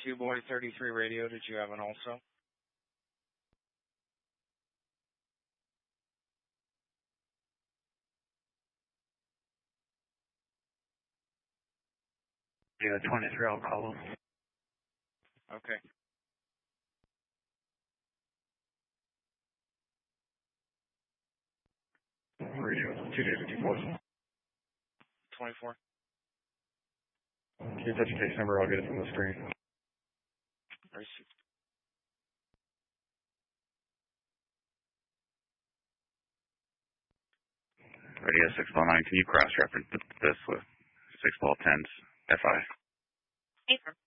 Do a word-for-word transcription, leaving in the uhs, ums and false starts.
two boy thirty-three radio, did you have an also? Yeah, twenty-three, I'll call him. Okay. Radio, two days fifty-four. twenty-four. Can you touch case number? I'll get it from the screen. Receive. Radio six ball nine, can you cross-reference this with six ball tens F I? Paper.